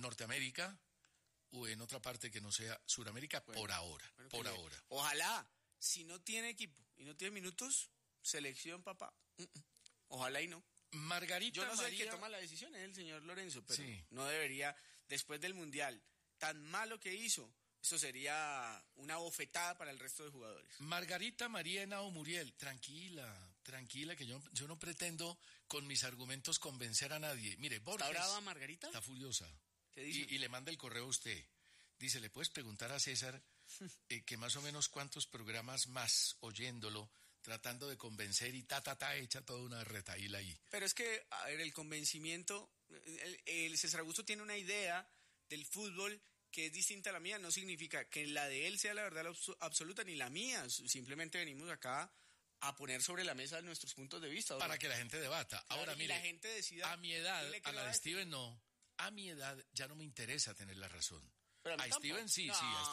Norteamérica o en otra parte que no sea Suramérica, bueno, por ahora. Ojalá, si no tiene equipo y no tiene minutos, selección, papá. Ojalá y no. Margarita Yo no soy María... el que toma la decisión, es el señor Lorenzo, pero sí, no debería, después del Mundial, tan malo que hizo, eso sería una bofetada para el resto de jugadores. Margarita María Henao Muriel, tranquila, que yo no pretendo con mis argumentos convencer a nadie. Mire, Borges... ¿Está brava Margarita? Está furiosa. ¿Qué dice? Y le manda el correo a usted. Dice, ¿le puedes preguntar a César que más o menos cuántos programas más oyéndolo, tratando de convencer y echa toda una retaíla ahí? Pero es que, a ver, el convencimiento, el César Augusto tiene una idea del fútbol que es distinta a la mía, no significa que la de él sea la verdad absoluta ni la mía, simplemente venimos acá a poner sobre la mesa nuestros puntos de vista. Para que la gente debata. Claro, ahora, mire, la gente decida, a mi edad, a la de Steven no, a mi edad ya no me interesa tener la razón. A Steven sí,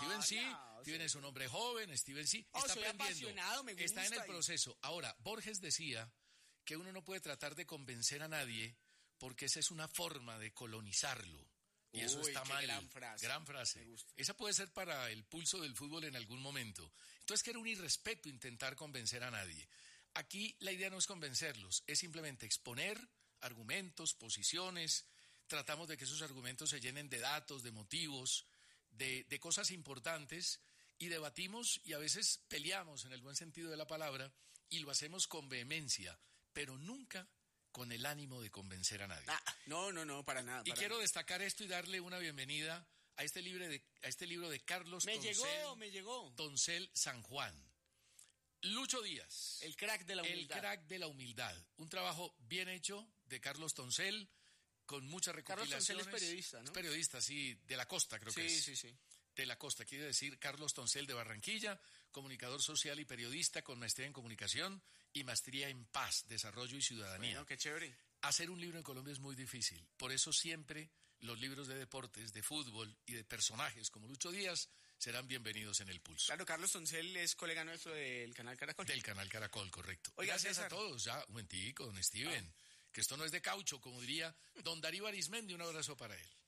Steven es un hombre joven, Steven sí, está aprendiendo, me gusta, está en el proceso. Ahora, Borges decía que uno no puede tratar de convencer a nadie porque esa es una forma de colonizarlo. Y eso está mal. Gran frase. Esa puede ser para el pulso del fútbol en algún momento. Entonces, que era un irrespeto intentar convencer a nadie. Aquí la idea no es convencerlos, es simplemente exponer argumentos, posiciones. Tratamos de que esos argumentos se llenen de datos, de motivos, de cosas importantes, y debatimos y a veces peleamos en el buen sentido de la palabra, y lo hacemos con vehemencia, pero nunca con el ánimo de convencer a nadie. No, para nada. Y quiero destacar esto y darle una bienvenida a este libro de Carlos Toncel. Me llegó. Toncel San Juan. Lucho Díaz. El crack de la humildad. Un trabajo bien hecho de Carlos Toncel, con muchas recopilaciones. Carlos Toncel es periodista, ¿no? Es periodista, sí, de la costa creo que es. Sí. De la costa, quiere decir Carlos Toncel de Barranquilla, comunicador social y periodista con maestría en comunicación y maestría en paz, desarrollo y ciudadanía. Bueno, qué chévere. Hacer un libro en Colombia es muy difícil, por eso siempre los libros de deportes, de fútbol y de personajes como Lucho Díaz serán bienvenidos en el pulso. Claro, Carlos Toncel es colega nuestro del Canal Caracol. Del Canal Caracol, correcto. Oiga, gracias César. A todos, ya, un momentico, don Steven, que esto no es de caucho, como diría don Darío Arismendi, un abrazo para él.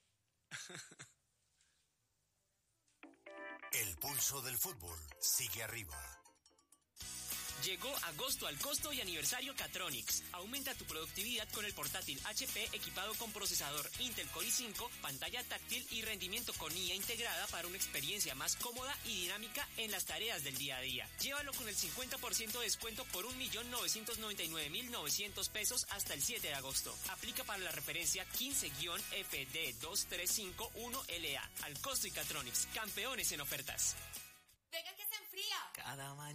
El pulso del fútbol sigue arriba. Llegó agosto al costo y aniversario Catronics. Aumenta tu productividad con el portátil HP equipado con procesador Intel Core i5, pantalla táctil y rendimiento con IA integrada para una experiencia más cómoda y dinámica en las tareas del día a día. Llévalo con el 50% de descuento por 1.999.900 pesos hasta el 7 de agosto. Aplica para la referencia 15-FD2351LA. Al costo y Catronics, campeones en ofertas. Venga que se enfría. Cada mañana.